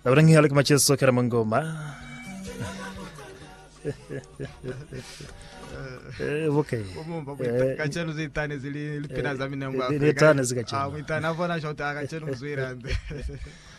Abrangi halik machezo karamangoma. Okay. Kachenu zitane zili pina za minamba. Zitane zikacha. Mitana vona shota kachenu mzwira.